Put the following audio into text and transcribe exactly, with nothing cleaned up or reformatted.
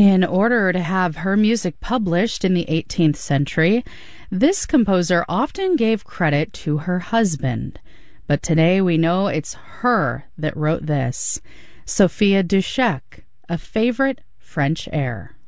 In order to have her music published in the eighteenth century, this composer often gave credit to her husband. But today we know it's her that wrote this, Sophia Dushek, a favorite French air.